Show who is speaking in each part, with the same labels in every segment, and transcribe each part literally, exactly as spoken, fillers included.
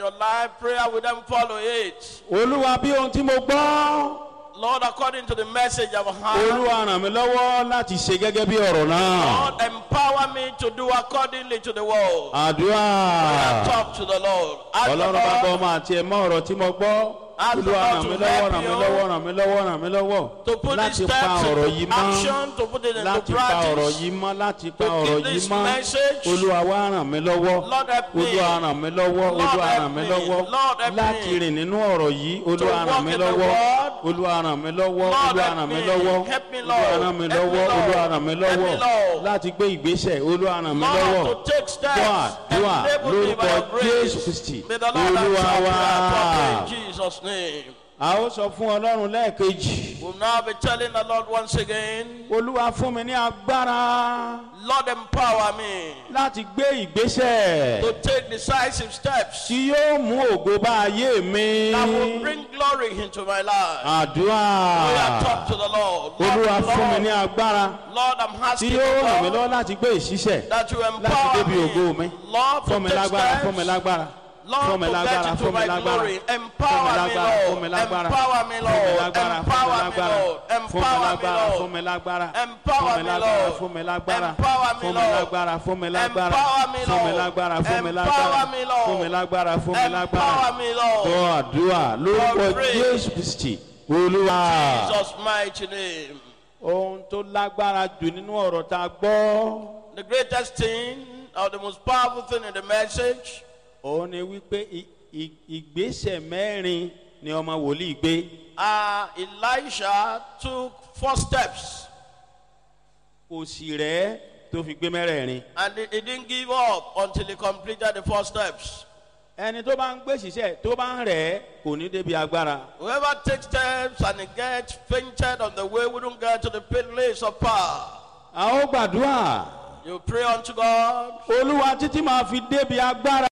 Speaker 1: your life, prayer will then follow it.
Speaker 2: Olúwa bí ohun tí mo gbọ́.
Speaker 1: Lord, according to the message I've heard,
Speaker 2: Olúwa ràn mí lọ́wọ́ láti ṣe gẹ́gẹ́ bí ọ̀rọ̀ náà.
Speaker 1: Lord, empower me to do accordingly to the word.
Speaker 2: Àdúrà.
Speaker 1: Talk to the Lord. Ask the
Speaker 2: Ọlọ́run bá bọ́
Speaker 1: Lord
Speaker 2: ọmọ àti ẹ̀mọ́ ọ̀rọ̀ tí mo gbọ́. Olúwa ràn mí lọ́wọ́ ràn mí lọ́wọ́ ràn mí lọ́wọ́ ràn mí lọ́wọ́.
Speaker 1: to put these
Speaker 2: Láti pa
Speaker 1: steps
Speaker 2: ọ̀rọ̀
Speaker 1: into
Speaker 2: yìí mọ́.
Speaker 1: action, to put it into
Speaker 2: Láti pa ọ̀rọ̀
Speaker 1: practice.
Speaker 2: yìí mọ́. Láti pa
Speaker 1: To
Speaker 2: ọ̀rọ̀
Speaker 1: keep
Speaker 2: yìí
Speaker 1: this
Speaker 2: mọ́.
Speaker 1: message.
Speaker 2: Olúwa wá ràn mí lọ́wọ́.
Speaker 1: Lord, help me.
Speaker 2: Olúwa ràn mí lọ́wọ́.
Speaker 1: Lord,
Speaker 2: Olúwa
Speaker 1: help
Speaker 2: ràn mí
Speaker 1: me.
Speaker 2: lọ́wọ́.
Speaker 1: Lord, help me.
Speaker 2: Láti rìn nínú ọ̀rọ̀ yìí. Olúwa
Speaker 1: walk
Speaker 2: ràn mí
Speaker 1: in the
Speaker 2: lọ́wọ́.
Speaker 1: word.
Speaker 2: Olúwa ràn mí lọ́wọ́.
Speaker 1: Lord,
Speaker 2: Olúwa
Speaker 1: help
Speaker 2: ràn mí
Speaker 1: me.
Speaker 2: lọ́wọ́.
Speaker 1: Help me,
Speaker 2: Olúwa
Speaker 1: Lord.
Speaker 2: ràn mí
Speaker 1: Help me,
Speaker 2: lọ́wọ́.
Speaker 1: Lord.
Speaker 2: Olúwa ràn mí
Speaker 1: Help me,
Speaker 2: lọ́wọ́.
Speaker 1: Lord.
Speaker 2: Láti gbé ìgbésẹ̀. Olúwa ràn mí lọ́wọ́.
Speaker 1: Lord, to take steps.
Speaker 2: Dúà dúà
Speaker 1: Enable me by
Speaker 2: lórúkọ
Speaker 1: your grace.
Speaker 2: Jésù Kristi.
Speaker 1: May the Lord
Speaker 2: Olúwa
Speaker 1: answer
Speaker 2: wá.
Speaker 1: prayer properly in Jesus' name.
Speaker 2: A ó sọ fún Ọlọ́run lẹ́ẹ̀kejì.
Speaker 1: We'll now be telling the Lord once again,
Speaker 2: Olúwa fún mi ní agbára
Speaker 1: Lord, empower me
Speaker 2: láti gbé ìgbésẹ̀
Speaker 1: to take decisive steps
Speaker 2: tí yóò mú ògo bá ayé mi.
Speaker 1: that will bring glory into my life.
Speaker 2: Àdúrà.
Speaker 1: We are talk to the Lord.
Speaker 2: Olúwa
Speaker 1: Lord,
Speaker 2: fún mi ní
Speaker 1: Lord,
Speaker 2: agbára
Speaker 1: Lord, I'm
Speaker 2: tí
Speaker 1: asking
Speaker 2: yóò ràn mí
Speaker 1: you, Lord,
Speaker 2: lọ́wọ́ láti gbé ìṣiṣẹ́
Speaker 1: that you
Speaker 2: láti
Speaker 1: empower
Speaker 2: débi ògo mi.
Speaker 1: me, Lord,
Speaker 2: Fún
Speaker 1: to
Speaker 2: mi
Speaker 1: take
Speaker 2: lágbára, fún mi
Speaker 1: steps.
Speaker 2: lágbára.
Speaker 1: Lord,
Speaker 2: Fún mi
Speaker 1: to
Speaker 2: lágbára,
Speaker 1: get into
Speaker 2: fún mi
Speaker 1: my
Speaker 2: lágbára.
Speaker 1: glory.
Speaker 2: Fún mi
Speaker 1: Empower me,
Speaker 2: lágbára, fún mi
Speaker 1: Lord.
Speaker 2: lágbára.
Speaker 1: Empower me,
Speaker 2: Fún mi
Speaker 1: Lord.
Speaker 2: lágbára, fún mi
Speaker 1: Empower me,
Speaker 2: lágbára.
Speaker 1: Lord.
Speaker 2: Fún mi
Speaker 1: Empower me,
Speaker 2: lágbára,
Speaker 1: Lord.
Speaker 2: fún mi lágbára.
Speaker 1: Empower
Speaker 2: Fún mi
Speaker 1: me,
Speaker 2: lágbára,
Speaker 1: Lord.
Speaker 2: fún mi lágbára.
Speaker 1: Empower me,
Speaker 2: Fún mi
Speaker 1: Lord.
Speaker 2: lágbára, fún mi lágbára.
Speaker 1: Empower me,
Speaker 2: Fún mi
Speaker 1: Lord.
Speaker 2: lágbára, fún mi
Speaker 1: Empower
Speaker 2: lágbára.
Speaker 1: me, Lord.
Speaker 2: Fún mi lágbára, fún mi lágbára.
Speaker 1: Empower me, Lord.
Speaker 2: Gbọ́ àdúrà lórúkọ
Speaker 1: God pray.
Speaker 2: Jésù Kristi. Olúwa.
Speaker 1: Jesus' mighty name.
Speaker 2: Ohun tó lágbára jù nínú ọ̀rọ̀ tá a gbọ́.
Speaker 1: The greatest thing, or the most powerful thing in the message,
Speaker 2: Òun ni wípé ì- ì- ìgbésẹ̀ mẹ́rin ni ọmọ wòlíì gbé.
Speaker 1: uh, Elisha took four steps
Speaker 2: Kò sì rẹ̀ tó fi gbé mẹ́rẹ̀ẹ̀rin.
Speaker 1: and he, he didn't give up until he completed the four steps.
Speaker 2: Ẹni tó bá ń gbé ṣiṣẹ́ tó bá ń rẹ̀ kò ní débi agbára.
Speaker 1: Whoever takes steps and he gets fainted on the way wouldn't get to the place of power.
Speaker 2: A ó gbàdúrà.
Speaker 1: You pray unto God,
Speaker 2: Olúwa títí máa fi débi agbára.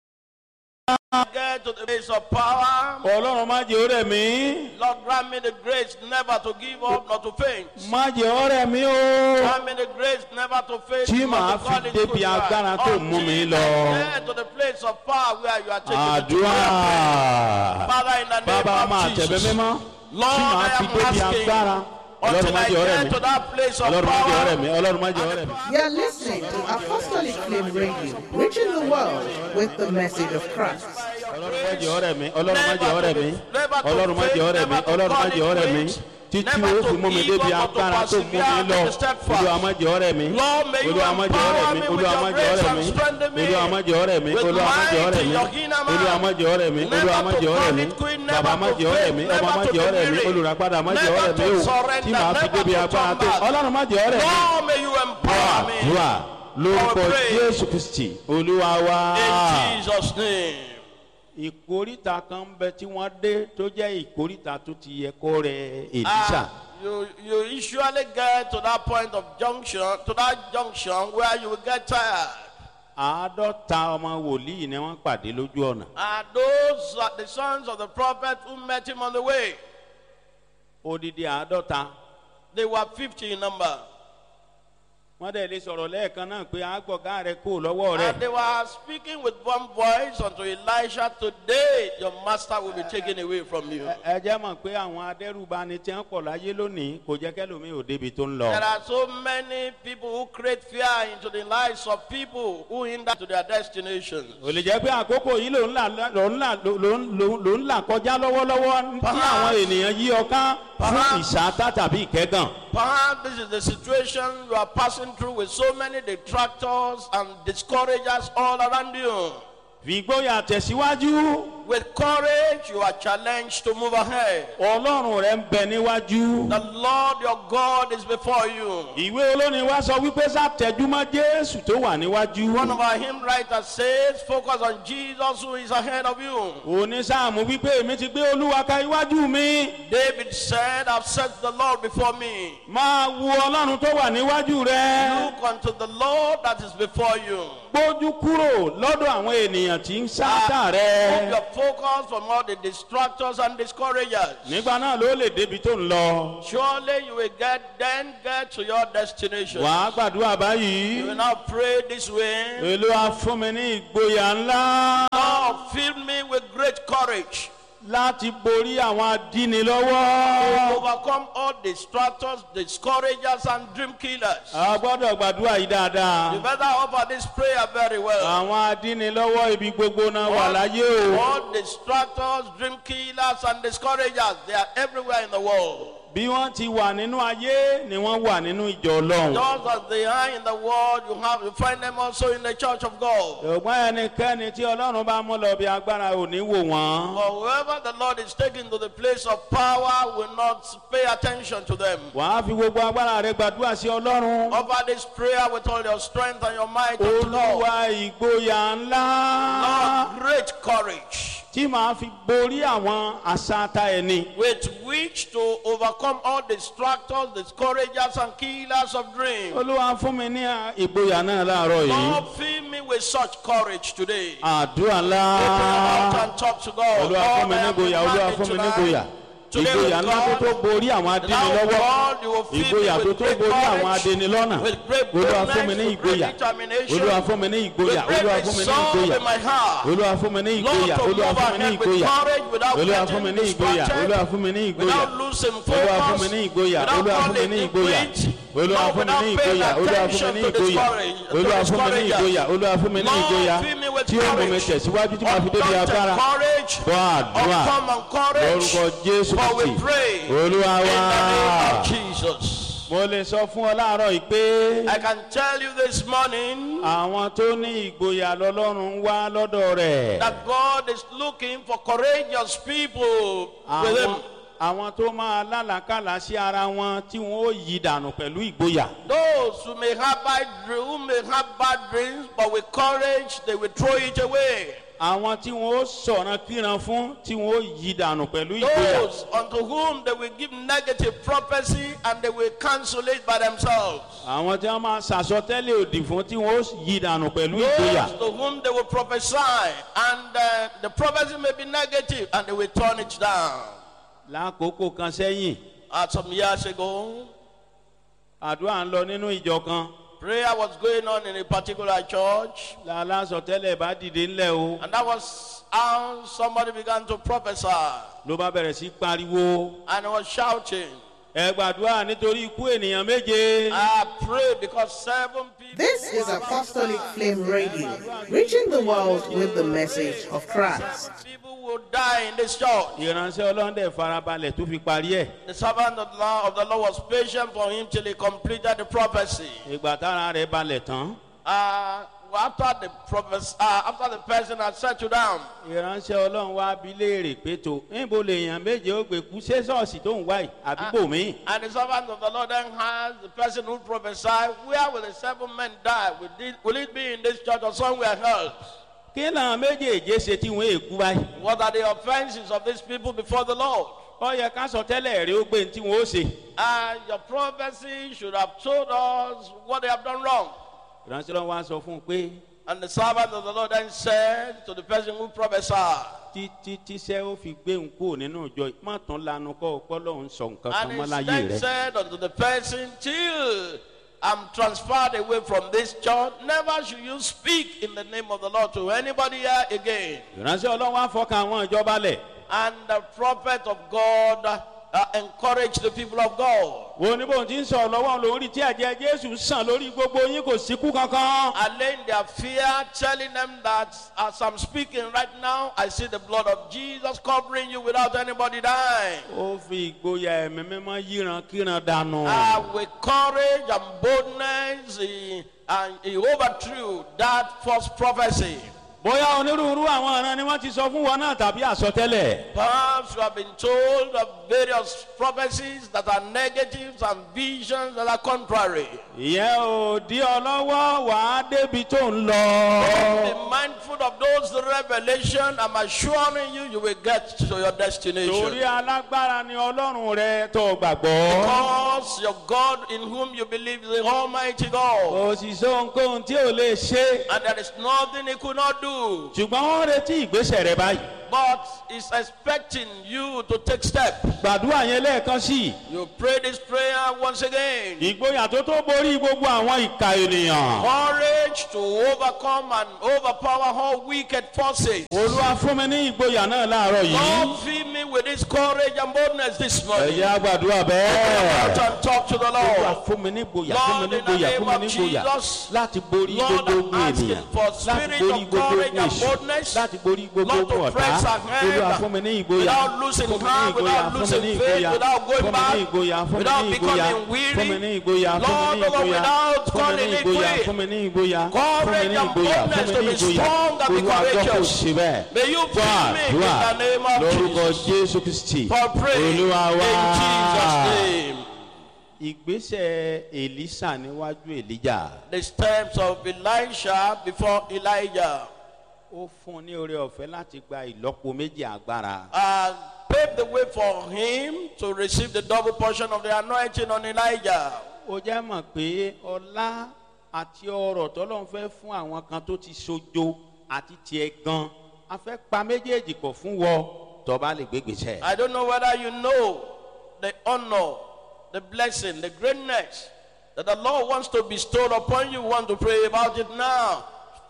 Speaker 1: get to the place of power.
Speaker 2: Ọlọ́run má jẹ́ ó rẹ̀ mí.
Speaker 1: Lord, grant me the grace never to give up, not to faint.
Speaker 2: Má jẹ́ ó rẹ̀ mí o.
Speaker 1: Grant me the grace never to faint,
Speaker 2: Tí
Speaker 1: not
Speaker 2: màá
Speaker 1: to
Speaker 2: fi
Speaker 1: fall into
Speaker 2: débi
Speaker 1: strife.
Speaker 2: agbára tó mú mi
Speaker 1: Until
Speaker 2: lọ.
Speaker 1: I get to the place of power where you are taking me to.
Speaker 2: Àdúrà.
Speaker 1: Father, in the name
Speaker 2: Bàbá máa
Speaker 1: of
Speaker 2: tẹ̀bẹ̀
Speaker 1: Jesus,
Speaker 2: mímọ́.
Speaker 1: Lord,
Speaker 2: Tí màá
Speaker 1: I
Speaker 2: fi
Speaker 1: am
Speaker 2: débi
Speaker 1: asking
Speaker 2: agbára. Ọlọ́run
Speaker 1: until
Speaker 2: má
Speaker 1: I
Speaker 2: jẹ́ ó rẹ̀
Speaker 1: get
Speaker 2: mí.
Speaker 1: to that place of
Speaker 2: Ọlọ́run má jẹ́ ó rẹ̀
Speaker 1: power.
Speaker 2: mí. Ọlọ́run má jẹ́ ó rẹ̀ mí.
Speaker 3: You're listening to Apostolic Flame Radio, reaching the world with the message of Christ.
Speaker 2: Ọlọ́run má jẹ́ ó rẹ̀ mí. Ọlọ́run má jẹ́ ó rẹ̀ mí. Ọlọ́run má jẹ́ ó rẹ̀ mí. Ọlọ́run má jẹ́ ó rẹ̀ mí. Títí o fi mú mi débi agbára tó mú mi lọ. Olúwa má jẹ́ ó rẹ̀ mí. Olúwa má jẹ́ ó rẹ̀ mí. Olúwa má jẹ́ ó rẹ̀ mí. Olúwa má jẹ́ ó rẹ̀ mí. Olúwa má jẹ́ ó rẹ̀ mí. Olúwa má jẹ́ ó rẹ̀ mí. Olúwa má jẹ́ ó rẹ̀ mí. Bàbá má jẹ́ ó rẹ̀ mí. Ọmọ má jẹ́ ó rẹ̀ mí. Olùràpadà má jẹ́ ó rẹ̀ mí o. Tí màá fi débi agbára tó. Ọlọ́run má jẹ́ ó rẹ̀ mí.
Speaker 1: Lord, may you empower me.
Speaker 2: Àdúrà lórúkọ Jésù Kristi Olúwa wa.
Speaker 1: In Jesus' name.
Speaker 2: Ìkóríta kan ń bẹ tí wọ́n dé tó jẹ́ ìkóríta tó ti yẹ kó rẹ Èlíṣà.
Speaker 1: Ah, you you usually get to that point of junction, to that junction where you will get tired.
Speaker 2: Àádọ́ta ọmọ wòlíì ni wọ́n pàdé lójú ọ̀nà.
Speaker 1: And those are the sons of the prophet who met him on the way.
Speaker 2: Odidi àádọ́ta.
Speaker 1: They were fifty in number.
Speaker 2: Wọ́n dẹ̀ lè sọ̀rọ̀ lẹ́ẹ̀kan náà pé àgbọ̀gá rẹ kò lọ́wọ́ rẹ̀.
Speaker 1: And they were speaking with one voice unto Elisha, today your master will be taken away from you.
Speaker 2: Ẹ jẹ́ mọ̀ pé àwọn adẹ́rùbani tí wọ́n pọ̀ láyé lónìí kò jẹ́ kẹ́lòmíì ò débi tó ń lọ.
Speaker 1: There are so many people who create fear into the lives of people who hinder to their destinations.
Speaker 2: Ò lè jẹ́ pé àkókò yìí ló ń là ló ń là ló ń ló ń là kọjá lọ́wọ́lọ́wọ́ tí àwọn ènìyàn yí ọká fún ìṣáátá tàbí ìkẹ́gàn.
Speaker 1: Perhaps this is the situation you are passing through with so many detractors and discouragers all around you.
Speaker 2: Fìgbóyà tẹ̀síwájú.
Speaker 1: With courage, you are challenged to move ahead.
Speaker 2: Ọlọ́run rẹ̀ ń bẹ níwájú.
Speaker 1: The Lord your God is before you.
Speaker 2: Ìwé olórin wa sọ wípé sátẹ̀júmọ́ Jésù tó wà níwájú.
Speaker 1: One of our hymn writers says, focus on Jesus who is ahead of you.
Speaker 2: Onísáàmù wípé èmi ti gbé Olúwa ka iwájú mi.
Speaker 1: David said, I've set the Lord before me.
Speaker 2: Máa wo Ọlọ́run tó wà níwájú rẹ.
Speaker 1: Look unto the Lord that is before you.
Speaker 2: gbójú kúrò lọ́dọ̀ àwọn ènìyàn tí ń sáátà rẹ.
Speaker 1: Move your focus from all the distractors and discouragers.
Speaker 2: Nígbà náà ló lè débi tó ń lọ.
Speaker 1: Surely you will get then get to your destination.
Speaker 2: Wàá gbàdúrà báyìí.
Speaker 1: You will now pray this way.
Speaker 2: Olúwa fún mi ní ìgboyà ńlá.
Speaker 1: Lord, fill me with great courage.
Speaker 2: Láti borí àwọn
Speaker 1: To
Speaker 2: adínilọ́wọ́.
Speaker 1: overcome all distractors, discouragers, and dream killers.
Speaker 2: A gbọ́dọ̀ gbàdúrà yìí dáadáa.
Speaker 1: You better offer this prayer very well.
Speaker 2: Àwọn adínilọ́wọ́ ibi gbogbo náà wà láyé o.
Speaker 1: All distractors, dream killers, and discouragers, they are everywhere in the world.
Speaker 2: Bí wọ́n ti wà nínú ayé ni wọ́n wà nínú ìjọ Ọlọ́run.
Speaker 1: Just as they are in the world, you have you find them also in the church of God.
Speaker 2: Ṣùgbọ́n ẹnikẹ́ni tí Ọlọ́run bá mú lọ bí agbára ò ní wò wọ́n.
Speaker 1: For whoever the Lord is taking to the place of power will not pay attention to them.
Speaker 2: Wàá fi gbogbo agbára rẹ gbàdúrà sí Ọlọ́run.
Speaker 1: Offer this prayer with all your strength and your might unto God.
Speaker 2: Olúwa ìgboyà ńlá.
Speaker 1: Lord, great courage
Speaker 2: Tí màá fi borí àwọn àṣàtà ẹni.
Speaker 1: with which to overcome all distractors, discouragers, and killers of dreams.
Speaker 2: Olúwa fún mi ní ìgboyà náà láàárọ̀ yìí.
Speaker 1: Lord, fill me with such courage today.
Speaker 2: Àdúrà ńlá.
Speaker 1: Open your mouth and talk to God.
Speaker 2: Olúwa fún
Speaker 1: Lord,
Speaker 2: mi
Speaker 1: I
Speaker 2: ní
Speaker 1: am
Speaker 2: ìgboyà. Olúwa
Speaker 1: demanding
Speaker 2: fún mi ní
Speaker 1: tonight.
Speaker 2: ìgboyà.
Speaker 1: Today
Speaker 2: Ìgboyà
Speaker 1: with
Speaker 2: ńlá tó tó
Speaker 1: God,
Speaker 2: borí àwọn
Speaker 1: now
Speaker 2: adínilọ́wọ́.
Speaker 1: God, you will fill me
Speaker 2: Ìgboyà tó
Speaker 1: with
Speaker 2: tó
Speaker 1: great
Speaker 2: borí àwọn
Speaker 1: courage,
Speaker 2: adínilọ́nà.
Speaker 1: with great
Speaker 2: Olúwa fún mi
Speaker 1: boldness,
Speaker 2: ní
Speaker 1: with great
Speaker 2: ìgboyà.
Speaker 1: determination,
Speaker 2: Olúwa fún mi ní ìgboyà.
Speaker 1: with great
Speaker 2: Olúwa fún mi ní
Speaker 1: resolve
Speaker 2: ìgboyà.
Speaker 1: in my heart.
Speaker 2: Olúwa fún mi ní
Speaker 1: Lord,
Speaker 2: ìgboyà.
Speaker 1: to
Speaker 2: Olúwa
Speaker 1: move
Speaker 2: fún mi ní
Speaker 1: ahead with
Speaker 2: ìgboyà.
Speaker 1: courage without
Speaker 2: Olúwa fún mi
Speaker 1: getting
Speaker 2: ní ìgboyà.
Speaker 1: distracted,
Speaker 2: Olúwa fún mi ní ìgboyà.
Speaker 1: without losing
Speaker 2: Olúwa fún mi
Speaker 1: focus,
Speaker 2: ní ìgboyà.
Speaker 1: without
Speaker 2: Olúwa fún mi
Speaker 1: falling
Speaker 2: ní
Speaker 1: in
Speaker 2: ìgboyà.
Speaker 1: quit,
Speaker 2: Olúwa
Speaker 1: Lord,
Speaker 2: fún mi
Speaker 1: without
Speaker 2: ní
Speaker 1: paying
Speaker 2: ìgboyà. Olúwa fún mi
Speaker 1: attention
Speaker 2: ní
Speaker 1: to
Speaker 2: ìgboyà.
Speaker 1: discourage- to
Speaker 2: Olúwa fún mi ní
Speaker 1: discouragers.
Speaker 2: ìgboyà. Olúwa fún mi ní
Speaker 1: Lord,
Speaker 2: ìgboyà.
Speaker 1: fill me with
Speaker 2: Tí ó mú mi
Speaker 1: courage.
Speaker 2: tẹ̀síwájú tí màá fi débi
Speaker 1: Undaunted
Speaker 2: agbára.
Speaker 1: courage,
Speaker 2: Gbọ́ àdúrà.
Speaker 1: uncommon courage,
Speaker 2: Lórúkọ Jésù
Speaker 1: for we
Speaker 2: Kristi.
Speaker 1: pray
Speaker 2: Olúwa
Speaker 1: in the name
Speaker 2: wá.
Speaker 1: of Jesus.
Speaker 2: Mo lè sọ fún ọ láàárọ̀ yìí pé
Speaker 1: I can tell you this morning
Speaker 2: àwọn tó ní ìgboyà lọ́lọ́run ń wá lọ́dọ̀ rẹ̀.
Speaker 1: that God is looking for courageous people with
Speaker 2: Àwọn
Speaker 1: Him.
Speaker 2: àwọn tó máa lálàkàlà sí ara wọn tí wọn ó yí dànù pẹ̀lú ìgboyà.
Speaker 1: Those who may have bad dreams, who may have bad dreams, but with courage they will throw it away.
Speaker 2: Àwọn tí wọn ó sọ̀rọ̀ kíran fún tí wọn ó yí dànù pẹ̀lú ìgboyà.
Speaker 1: Those unto whom they will give negative prophecy and they will cancel it by themselves.
Speaker 2: Àwọn tí wọn máa ṣàsọtẹ́lẹ̀ òdì fún tí wọn ó yí dànù pẹ̀lú ìgboyà.
Speaker 1: Those to whom they will prophesy and uh, the prophecy may be negative and they will turn it down.
Speaker 2: Lákòókò kan sẹ́yìn,
Speaker 1: Uh, some years ago,
Speaker 2: àdúrà ń lọ nínú ìjọ kan.
Speaker 1: prayer was going on in a particular church,
Speaker 2: Lálásọtẹ́lẹ̀ bá dìde ńlẹ̀ o.
Speaker 1: and that was how somebody began to prophesy,
Speaker 2: Ló bá bẹ̀rẹ̀ sí pariwo.
Speaker 1: and he was shouting.
Speaker 2: Ẹ gbàdúrà nítorí ikú ènìyàn méje.
Speaker 1: I pray because seven people.
Speaker 3: This is Apostolic Flame Radio, reaching the world with the message of Christ.
Speaker 1: Seven people will die in this church.
Speaker 2: Ìránṣẹ́ Ọlọ́run dẹ̀ farabalẹ̀ tó fi parí ẹ̀.
Speaker 1: The servant of the Lord, of the Lord was patient for him till he completed the prophecy.
Speaker 2: Ìgbà tára rẹ̀ balẹ̀ tán.
Speaker 1: Uh, after the prophecy, uh, after the person had settled down,
Speaker 2: Ìránṣẹ́ Ọlọ́run wá bi léèrè pé tó níbo lèèyàn méje ó gbé kú ṣé ṣọ́ọ̀ṣì tó ń wá yìí àdúgbò mi.
Speaker 1: and the servant of the Lord then asked the person who prophesied, where will the seven men die? Will it, will it be in this church or somewhere else?
Speaker 2: Kí làwọn méjèèjì ṣe tí wọ́n èkú báyìí?
Speaker 1: What are the offenses of these people before the Lord?
Speaker 2: Ó yẹ ká sọ tẹ́lẹ̀ rí ó gbé ní tí wọ́n ó ṣe.
Speaker 1: And your prophecy should have told us what they have done wrong.
Speaker 2: Ìránṣẹ́ Ọlọ́run wá sọ fún un pé
Speaker 1: And the servant of the Lord then said to the person who prophesied,
Speaker 2: títí tíṣẹ́ ó fi gbé ń kúrò nínú ìjọ yìí má tún lanu kọ́ ọ̀pọ̀ lọ́hún sọ nǹkan kan
Speaker 1: and
Speaker 2: mọ́
Speaker 1: he
Speaker 2: láyé
Speaker 1: then
Speaker 2: rẹ̀.
Speaker 1: said unto the person, till I'm transferred away from this church, never should you speak in the name of the Lord to anybody here again.
Speaker 2: Ìránṣẹ́ Ọlọ́run wá fọkàn àwọn ìjọba lẹ̀.
Speaker 1: And the prophet of God uh, encouraged the people of God.
Speaker 2: Wo ní bóun ti ń sọ̀rọ̀ lọ́wọ́ lórí tí ẹ̀jẹ̀ Jésù sàn lórí gbogbo yín kò síkú kankan.
Speaker 1: Allaying their fear, telling them that as I'm speaking right now, I see the blood of Jesus covering you without anybody dying.
Speaker 2: Ó fi ìgboyà ẹ̀mí mímọ́ yíran kíran dànù.
Speaker 1: Uh, with courage and boldness, he, and he overthrew that false prophecy.
Speaker 2: bóyá onírúurú àwọn ọ̀ràn ni wọ́n ti sọ fún wọn náà tàbí àsọtẹ́lẹ̀.
Speaker 1: Perhaps you have been told of various prophecies that are negatives and visions that are contrary.
Speaker 2: ìyẹn ò dí ọ lọ́wọ́ wàá débi tó ń lọ.
Speaker 1: Be mindful of those revelations. I'm assuring you, you will get to your destination.
Speaker 2: torí alágbára ni ọlọ́run rẹ tó gbàgbọ́.
Speaker 1: Because your God in whom you believe is the Almighty God.
Speaker 2: kò sì sọ ohunkóhun tí ò lè ṣe.
Speaker 1: And there is nothing he could not do.
Speaker 2: ṣùgbọ́n wọ́n retí ìgbésẹ̀ rẹ báyìí.
Speaker 1: But he's expecting you to take steps.
Speaker 2: gbàdúrà yẹn lẹ́ẹ̀kan sí i.
Speaker 1: You pray this prayer once again.
Speaker 2: ìgboyà tó tó borí gbogbo àwọn ìka ènìyàn.
Speaker 1: Courage to overcome and overpower all wicked forces.
Speaker 2: olúwa fún mi ní ìgboyà náà láàárọ̀ yìí.
Speaker 1: Lord, fill me with this courage and boldness this morning.
Speaker 2: ẹ̀yà gbàdúrà
Speaker 1: Out
Speaker 2: bẹ́ẹ̀.
Speaker 1: and talk to the
Speaker 2: olúwa
Speaker 1: Lord.
Speaker 2: fún mi ní ìgboyà fún mi ní ìgboyà fún mi ní ìgboyà láti borí
Speaker 1: Lord,
Speaker 2: gbogbo
Speaker 1: I'm
Speaker 2: ogun
Speaker 1: asking
Speaker 2: ènìyàn
Speaker 1: for
Speaker 2: láti
Speaker 1: spirit
Speaker 2: borí
Speaker 1: of
Speaker 2: gbogbo
Speaker 1: courage
Speaker 2: ogun
Speaker 1: and
Speaker 2: èṣù
Speaker 1: boldness.
Speaker 2: láti borí gbogbo
Speaker 1: Not to
Speaker 2: ogun ọ̀tá.
Speaker 1: press ahead
Speaker 2: olúwa fún mi ní ìgboyà
Speaker 1: without losing
Speaker 2: fún mi ní
Speaker 1: heart,
Speaker 2: ìgboyà
Speaker 1: without
Speaker 2: fún mi
Speaker 1: losing
Speaker 2: ní
Speaker 1: faith,
Speaker 2: ìgboyà
Speaker 1: without going
Speaker 2: fún mi
Speaker 1: back,
Speaker 2: ní ìgboyà fún mi
Speaker 1: without
Speaker 2: ní ìgboyà
Speaker 1: becoming weary.
Speaker 2: fún mi ní ìgboyà fún mi
Speaker 1: Lord,
Speaker 2: ní ìgboyà
Speaker 1: without
Speaker 2: fún mi
Speaker 1: calling
Speaker 2: ní
Speaker 1: it
Speaker 2: ìgboyà
Speaker 1: quit.
Speaker 2: fún mi ní ìgboyà fún mi
Speaker 1: Courage
Speaker 2: ní
Speaker 1: and
Speaker 2: ìgboyà fún
Speaker 1: boldness
Speaker 2: mi
Speaker 1: to
Speaker 2: ní
Speaker 1: be
Speaker 2: ìgboyà
Speaker 1: strong and be
Speaker 2: olúwa gbọ́ kò
Speaker 1: courageous.
Speaker 2: sí bẹ́ẹ̀.
Speaker 1: May you fill me in the name of
Speaker 2: lórúkọ
Speaker 1: Jesus.
Speaker 2: jésù kristi
Speaker 1: For praying in
Speaker 2: olúwa wá.
Speaker 1: Jesus' name.
Speaker 2: ìgbésẹ̀ èlísà níwájú èlíjà.
Speaker 1: The steps of Elisha before Elijah
Speaker 2: ó fún un ní oore ọ̀fẹ́ láti gba ìlọ́po méjì agbára.
Speaker 1: and paved the way for him to receive the double portion of the anointing on Elijah.
Speaker 2: ó jẹ́ mọ̀ pé ọlá àti ọrọ̀ tọ́lọ́run fẹ́ fún àwọn kan tó ti sojo àti tiẹ̀ gan a fẹ́ pa méjèèjì pọ̀ fún wọ tó bá lè gbégbèsè.
Speaker 1: I don't know whether you know the honor, the blessing, the greatness that the Lord wants to bestow upon you. Want to pray about it now.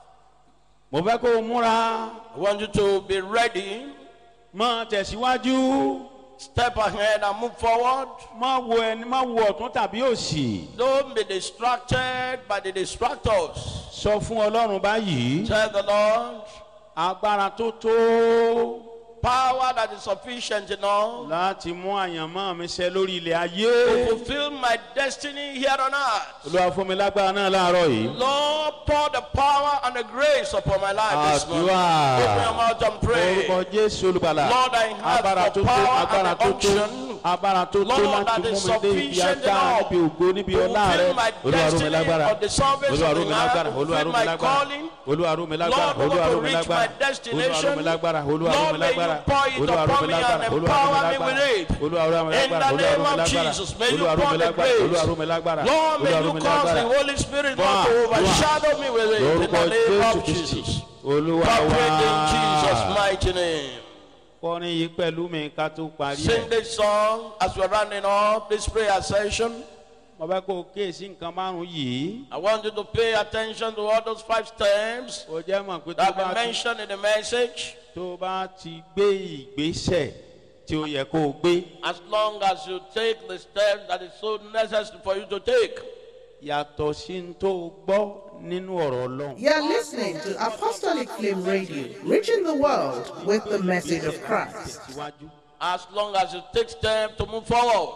Speaker 2: mo fẹ́ kó o múra
Speaker 1: I want you to be ready.
Speaker 2: mọ́ tẹ̀síwájú
Speaker 1: Step ahead and move forward.
Speaker 2: má wo ẹni má wo ọ̀tún tàbí òsì.
Speaker 1: Don't be distracted by the distractors.
Speaker 2: sọ fún ọlọ́run báyìí
Speaker 1: Tell the Lord,
Speaker 2: agbára tó tó
Speaker 1: power that is sufficient enough
Speaker 2: láti mú àyànmọ́ mi ṣẹ lórí ilẹ̀
Speaker 1: to
Speaker 2: ayé.
Speaker 1: fulfill my destiny here on earth.
Speaker 2: olúwa fún mi lágbára náà láàárọ̀ yìí.
Speaker 1: Lord, pour the power and the grace upon my life this morning.
Speaker 2: Àdúrà.
Speaker 1: Open your mouth and pray.
Speaker 2: orúkọ jésù olùgbàlà.
Speaker 1: Lord, I have
Speaker 2: agbára
Speaker 1: the
Speaker 2: tó tó
Speaker 1: power
Speaker 2: agbára
Speaker 1: and the
Speaker 2: tó tó
Speaker 1: unction.
Speaker 2: agbára tó tó
Speaker 1: Lord,
Speaker 2: láti
Speaker 1: that
Speaker 2: mú
Speaker 1: is
Speaker 2: mi dé ibi
Speaker 1: sufficient
Speaker 2: agbára
Speaker 1: enough
Speaker 2: níbi ògo níbi
Speaker 1: to
Speaker 2: ọlá rẹ.
Speaker 1: fulfill my
Speaker 2: olúwa rú mi
Speaker 1: destiny
Speaker 2: lágbára
Speaker 1: of the service
Speaker 2: olúwa
Speaker 1: of
Speaker 2: rú
Speaker 1: the
Speaker 2: mi
Speaker 1: earth,
Speaker 2: lágbára
Speaker 1: to
Speaker 2: olúwa
Speaker 1: fulfill
Speaker 2: rú mi
Speaker 1: my
Speaker 2: lágbára
Speaker 1: calling.
Speaker 2: olúwa rú mi lágbára
Speaker 1: Lord,
Speaker 2: olúwa
Speaker 1: to
Speaker 2: rú mi
Speaker 1: reach my
Speaker 2: lágbára olúwa rú
Speaker 1: destination.
Speaker 2: mi lágbára olúwa rú
Speaker 1: Lord,
Speaker 2: mi
Speaker 1: may you
Speaker 2: lágbára
Speaker 1: pour it
Speaker 2: olúwa rú
Speaker 1: upon
Speaker 2: mi
Speaker 1: me
Speaker 2: lágbára
Speaker 1: and
Speaker 2: olúwa rú mi
Speaker 1: empower me
Speaker 2: lágbára
Speaker 1: with it.
Speaker 2: olúwa rú mi
Speaker 1: In the
Speaker 2: lágbára olúwa
Speaker 1: name
Speaker 2: rú mi
Speaker 1: of
Speaker 2: lágbára
Speaker 1: Jesus, may you
Speaker 2: olúwa rú
Speaker 1: pour
Speaker 2: mi
Speaker 1: the
Speaker 2: lágbára olúwa
Speaker 1: grace.
Speaker 2: rú mi lágbára
Speaker 1: Lord, may
Speaker 2: olúwa rú
Speaker 1: you
Speaker 2: mi
Speaker 1: cause the
Speaker 2: lágbára.
Speaker 1: Holy Spirit
Speaker 2: Dùà,
Speaker 1: not to
Speaker 2: dùà.
Speaker 1: overshadow me with it. In
Speaker 2: lórúkọ
Speaker 1: the name
Speaker 2: jésù
Speaker 1: of
Speaker 2: kristi
Speaker 1: Jesus.
Speaker 2: olúwa
Speaker 1: Operate in Jesus'
Speaker 2: wá.
Speaker 1: mighty name.
Speaker 2: kọrin yìí pẹ̀lú mi ká tó parí
Speaker 1: Sing
Speaker 2: ẹ̀.
Speaker 1: this song as we're rounding up this prayer session.
Speaker 2: mo fẹ́ kó o kíyèsí nǹkan márùn-ún yìí.
Speaker 1: I want you to pay attention to all those five steps
Speaker 2: ó jẹ́ mọ̀ pé tó
Speaker 1: that
Speaker 2: bá
Speaker 1: we
Speaker 2: ti
Speaker 1: mentioned in the message.
Speaker 2: tó bá ti gbé ìgbésẹ̀ tí ó yẹ kó o gbé.
Speaker 1: As long as you take the steps that is so necessary for you to take.
Speaker 2: yàtọ̀ sí ní tó o gbọ́ nínú ọ̀rọ̀ ọlọ́run.
Speaker 3: You're listening to Apostolic Flame Radio, reaching the world with the message of Christ.
Speaker 2: tẹ̀síwájú.
Speaker 1: As long as you take steps to move forward.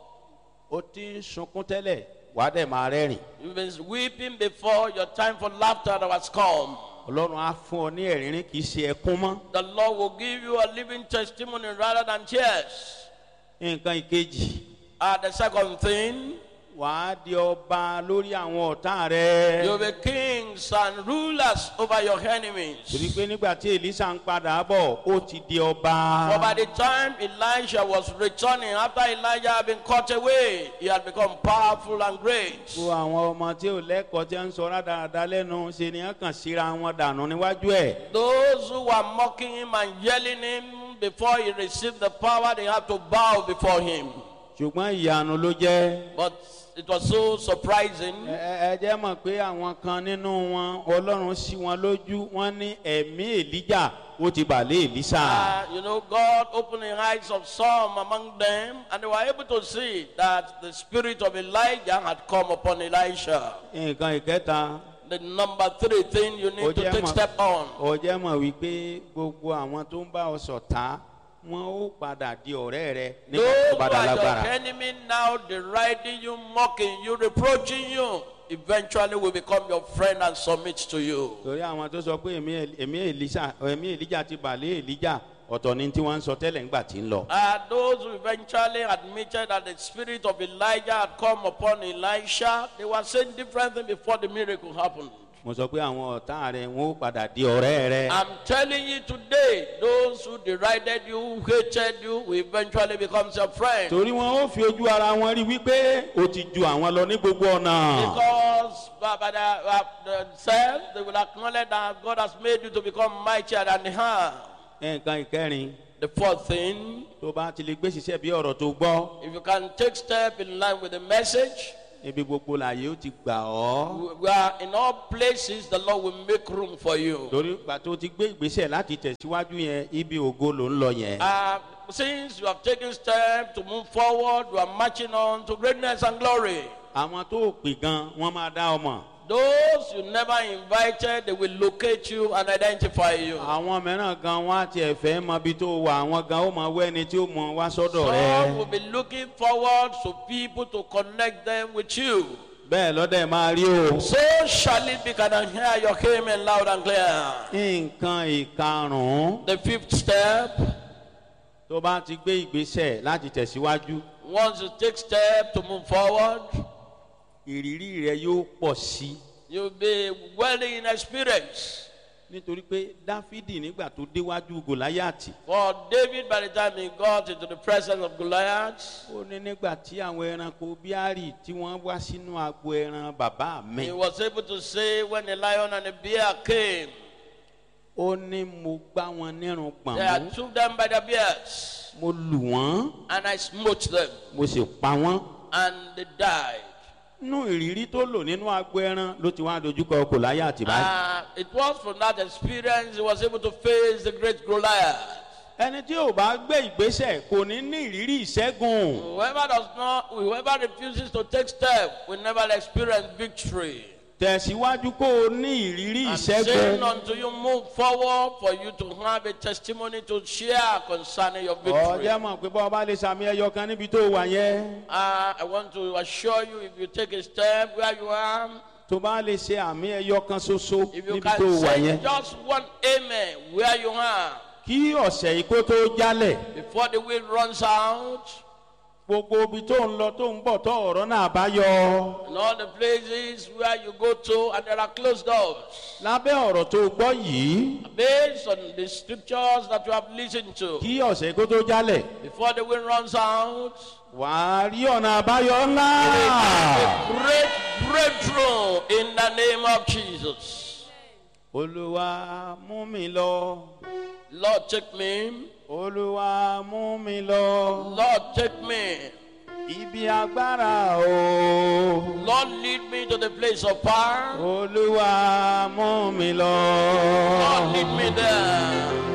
Speaker 2: ó ti ń sunkún tẹ́lẹ̀ wàá dẹ̀ máa rẹ́rìn.
Speaker 1: You've been weeping before your time for laughter that has come.
Speaker 2: ọlọ́run á fún ọ ní ẹ̀rín kì í ṣe ẹkún mọ́.
Speaker 1: The Lord will give you a living testimony rather than tears.
Speaker 2: nǹkan ìkejì
Speaker 1: Uh, the second thing,
Speaker 2: wàá di ọba lórí àwọn ọ̀tá rẹ.
Speaker 1: you'll be kings and rulers over your enemies.
Speaker 2: torí pé nígbà tí Èlíṣà ń padà bọ̀ ó ti di ọba.
Speaker 1: For by the time Elijah was returning, after Elijah had been cut away, he had become powerful and great.
Speaker 2: gbogbo àwọn ọmọ tí ò lẹ́kọ̀ọ́ tí ń sọ rádaràda lẹ́nu ṣe ni wọ́n kàn síra wọn dànù níwájú ẹ̀.
Speaker 1: Those who were mocking him and yelling him before he received the power, they had to bow before him.
Speaker 2: ṣùgbọ́n ìyanu ló jẹ́.
Speaker 1: But it was so surprising.
Speaker 2: ẹ ẹ jẹ́ mọ̀ pé àwọn kan nínú wọn ọlọ́run sí wọn lójú wọn ní ẹ̀mí Èlíjà ó ti bà lé Èlíṣà.
Speaker 1: Uh, you know, God opened the eyes of some among them, and they were able to see that the spirit of Elijah had come upon Elisha.
Speaker 2: nǹkan ìkẹta.
Speaker 1: The number three thing you need to take step on.
Speaker 2: ó jẹ́ mọ̀ wípé gbogbo àwọn tó ń bá ọ ṣọ̀tá wọn ó padà di ọ̀rẹ́ rẹ nígbà
Speaker 1: Those
Speaker 2: tó
Speaker 1: who
Speaker 2: bá dá
Speaker 1: are your
Speaker 2: lágbára.
Speaker 1: enemy now deriding you, mocking you, reproaching you, eventually will become your friend and submit to you.
Speaker 2: torí àwọn tó sọ pé èmi èmi Èlíṣà èmi Èlíjà ti bàlẹ́ Èlíjà ọ̀tọ̀ ni tí wọ́n ń sọ tẹ́lẹ̀ ńgbà tí ń lọ.
Speaker 1: Uh, those who eventually admitted that the spirit of Elijah had come upon Elisha, they were saying different things before the miracle happened.
Speaker 2: mo sọ pé àwọn ọ̀tá rẹ̀ wọ́n ó padà di ọ̀rẹ́ rẹ̀.
Speaker 1: I'm telling you today, those who derided you, who hated you, will eventually become your friend.
Speaker 2: torí wọn ó fi ojú ara wọn rí wípé o ti ju àwọn lọ ní gbogbo ọ̀nà.
Speaker 1: Because by, by the, uh, themselves, they will acknowledge that God has made you to become mightier than her.
Speaker 2: nǹkan ìkẹrin.
Speaker 1: The fourth thing,
Speaker 2: tó bá ti lè gbé ṣiṣẹ́ bí ọ̀rọ̀ tó gbọ́.
Speaker 1: if you can take step in line with the message,
Speaker 2: ibi gbogbo láyé ó ti gbà ọ́.
Speaker 1: we are in all places, the Lord will make room for you.
Speaker 2: torí ìgbà tó ti gbé ìgbésẹ̀ láti tẹ̀síwájú yẹn ibi ògo ló ń lọ yẹn.
Speaker 1: Uh, since you have taken steps to move forward, you are marching on to greatness and glory.
Speaker 2: àwọn tó pè gan wọ́n máa dá ọmọ.
Speaker 1: Those you never invited, they will locate you and identify you.
Speaker 2: àwọn mìíràn gan wọ́n á tiẹ̀ fẹ́ mọ ibi tó wà àwọn gan ó máa wẹ́ ẹni tí ó mọ wá sọ́dọ̀ rẹ̀.
Speaker 1: Some will be looking forward to people to connect them with you.
Speaker 2: bẹ́ẹ̀ lọ́dẹ̀ máa rí o.
Speaker 1: So shall it be. Can I hear your amen loud and clear?
Speaker 2: nǹkan ìkarùn-ún.
Speaker 1: The fifth step,
Speaker 2: tó bá ti gbé ìgbésẹ̀ láti tẹ̀síwájú.
Speaker 1: once you take step to move forward,
Speaker 2: ìrírí rẹ yóò pọ̀ sí.
Speaker 1: you'll be well in experience.
Speaker 2: nítorí pé dáfídì nígbà tó déwájú gòláyàtì.
Speaker 1: For David, by the time he got into the presence of Goliath,
Speaker 2: ó ní nígbà tí àwọn ẹranko bíárì tí wọ́n wá sínú agbo ẹran bàbá mi.
Speaker 1: he was able to say when the lion and the bear came,
Speaker 2: ó ní mo gbá wọn nírun gbọ̀n
Speaker 1: I
Speaker 2: mú.
Speaker 1: took them by the beards
Speaker 2: mo lù wọ́n.
Speaker 1: and I smote them
Speaker 2: mo sì pa wọ́n.
Speaker 1: and they died.
Speaker 2: nínú ìrírí tó lò nínú agbo ẹran ló ti wá dojúkọ gòláyàtì báyìí.
Speaker 1: Uh, it was from that experience he was able to face the great Goliath.
Speaker 2: ẹni tí ò bá gbé ìgbésẹ̀ kò ní ní ìrírí ìṣẹ́gun.
Speaker 1: Whoever does not, whoever refuses to take step will never experience victory.
Speaker 2: tẹ̀síwájú kó o ní ìrírí
Speaker 1: I'm saying
Speaker 2: ìṣẹ́gun.
Speaker 1: until you move forward for you to have a testimony to share concerning your victory.
Speaker 2: ọ̀jẹ̀ mọ̀ pé bọ́ ọba lè sàmì ẹyọ kan níbi tó wà yẹn.
Speaker 1: Uh, I want to assure you, if you take a step where you are,
Speaker 2: tó bá lè ṣe àmì ẹyọ kan ṣoṣo
Speaker 1: if you
Speaker 2: níbi tó
Speaker 1: can
Speaker 2: wà
Speaker 1: say
Speaker 2: yẹn.
Speaker 1: just one amen where you are,
Speaker 2: kí ọ̀sẹ̀ yìí kó tó jálẹ̀.
Speaker 1: before the wind runs out,
Speaker 2: gbogbo ibi tó ń lọ tó ń bọ̀ tó ọ̀rọ̀ náà bá yọ.
Speaker 1: in all the places where you go to and there are closed doors,
Speaker 2: lábẹ́ ọ̀rọ̀ tó gbọ́ yìí.
Speaker 1: based on the scriptures that you have listened to,
Speaker 2: kí ọ̀sẹ̀ kó tó jálẹ̀.
Speaker 1: before the wind runs out,
Speaker 2: wàá rí ọ̀nà àbáyọ ńlá.
Speaker 1: a great breakthrough in the name of Jesus.
Speaker 2: olúwa mú mi lọ.
Speaker 1: Lord, take me.
Speaker 2: olúwa mú mi lọ.
Speaker 1: Lord, take me.
Speaker 2: ibi agbára o.
Speaker 1: Lord, lead me to the place of power.
Speaker 2: olúwa mú mi lọ.
Speaker 1: Lord, lead me there.